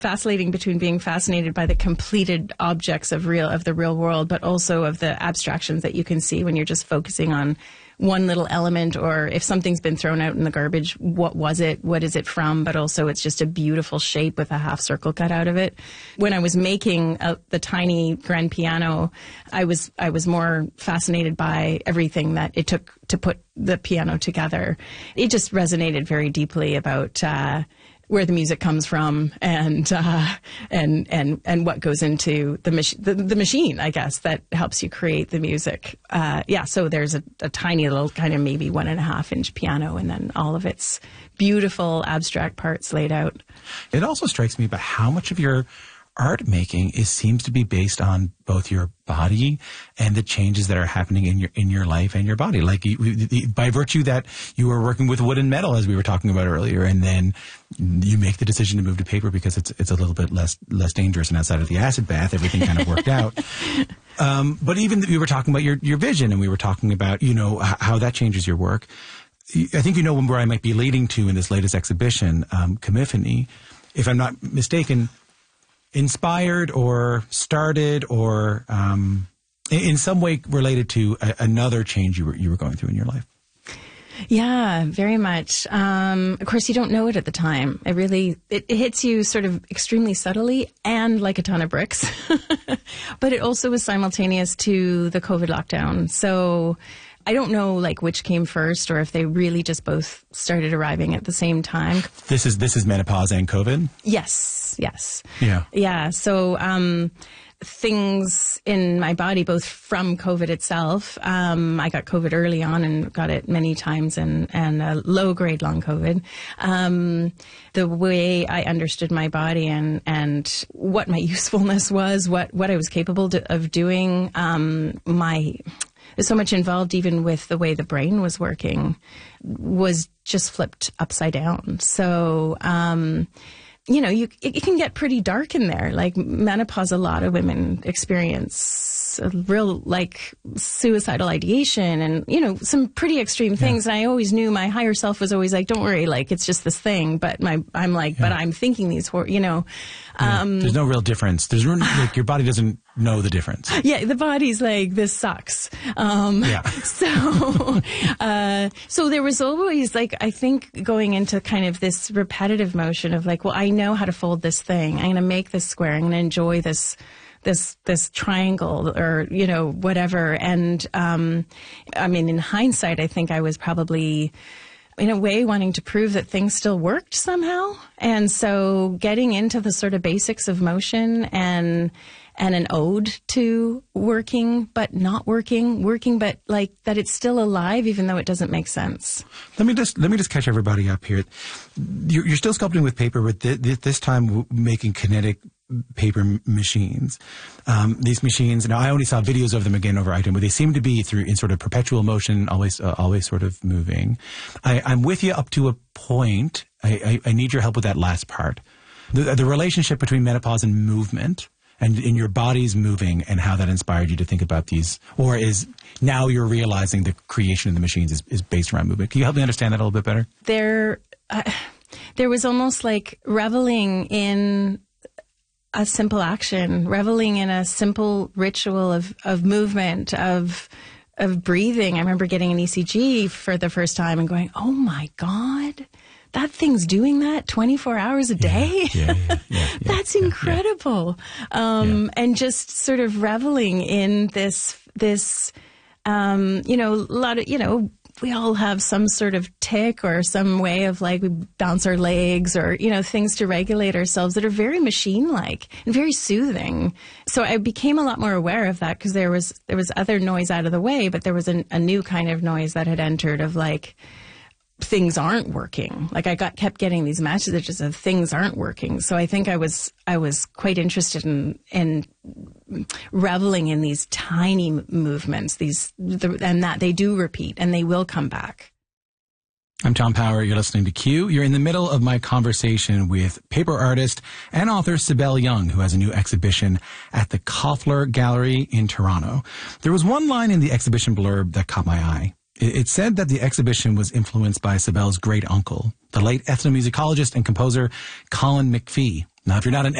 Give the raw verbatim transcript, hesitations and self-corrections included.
vacillating between being fascinated by the completed objects of real of the real world, but also of the abstractions that you can see when you're just focusing on one little element, or if something's been thrown out in the garbage, what was it? What is it from? But also it's just a beautiful shape with a half circle cut out of it. When I was making a, the tiny grand piano, I was I was more fascinated by everything that it took to put the piano together. It just resonated very deeply about uh, where the music comes from and uh, and and and what goes into the, mach- the the machine, I guess, that helps you create the music. Uh, yeah, so there's a, a tiny little kind of maybe one and a half inch piano, and then all of its beautiful abstract parts laid out. It also strikes me about how much of your art making is seems to be based on both your body and the changes that are happening in your in your life and your body. Like you, by virtue that you were working with wood and metal, as we were talking about earlier, and then you make the decision to move to paper because it's it's a little bit less less dangerous, and outside of the acid bath, everything kind of worked out. Um, but even we were talking about your your vision, and we were talking about you know how that changes your work. I think you know where I might be leading to in this latest exhibition, um, Commiphony, if I'm not mistaken. Inspired or started or um, in some way related to a, another change you were you were going through in your life? Yeah, very much. Um, of course, you don't know it at the time. It really it, it hits you sort of extremely subtly and like a ton of bricks. But it also was simultaneous to the COVID lockdown. So I don't know like which came first or if they really just both started arriving at the same time. This is this is menopause and COVID? Yes, yes. Yeah. Yeah. So um, things in my body, both from COVID itself, um, I got COVID early on and got it many times, and, and a low-grade long COVID. Um, the way I understood my body and, and what my usefulness was, what, what I was capable to, of doing, um, my... There's so much involved even with the way the brain was working was just flipped upside down. So, um, you know, you, it, it can get pretty dark in there. Like menopause, a lot of women experience a real like suicidal ideation and, you know, some pretty extreme things. Yeah. And I always knew my higher self was always like, don't worry, like it's just this thing. But my, I'm like, yeah. but I'm thinking these, hor- you know, yeah. um, there's no real difference. There's like your body doesn't know the difference. Yeah, the body's like, this sucks. Um, yeah. So, uh, so there was always like, I think going into kind of this repetitive motion of like, well, I know how to fold this thing. I'm going to make this square. I'm going to enjoy this, this, this triangle or, you know, whatever. And, um, I mean, in hindsight, I think I was probably, in a way, wanting to prove that things still worked somehow. And so getting into the sort of basics of motion and, and an ode to working, but not working, working, but like that it's still alive, even though it doesn't make sense. Let me just, let me just catch everybody up here. You're, you're still sculpting with paper, but th- th- this time making kinetic paper m- machines. Um, these machines, now I only saw videos of them again over iTunes, but they seem to be through in sort of perpetual motion, always, uh, always sort of moving. I, I'm with you up to a point. I, I, I need your help with that last part. The, the relationship between menopause and movement. And in your body's moving and how that inspired you to think about these, or is now you're realizing the creation of the machines is, is based around movement. Can you help me understand that a little bit better? There, uh, there was almost like reveling in a simple action, reveling in a simple ritual of, of movement, of of breathing. I remember getting an E C G for the first time and going, oh my God. That thing's doing that twenty-four hours a day? Yeah, yeah, yeah, yeah, yeah, That's yeah, incredible. Yeah. Um, yeah. And just sort of reveling in this, this, um, you know, a lot of, you know, we all have some sort of tick or some way of like we bounce our legs or, you know, things to regulate ourselves that are very machine-like and very soothing. So I became a lot more aware of that because there was, there was other noise out of the way, but there was an, a new kind of noise that had entered of like, things aren't working. Like I got kept getting these messages of things aren't working. So I think I was I was quite interested in in reveling in these tiny movements. These the, and that they do repeat and they will come back. I'm Tom Power. You're listening to Q. You're in the middle of my conversation with paper artist and author Sibel Young, who has a new exhibition at the Koffler Gallery in Toronto. There was one line in the exhibition blurb that caught my eye. It said that the exhibition was influenced by Sibel's great uncle, the late ethnomusicologist and composer Colin McPhee. Now, if you're not an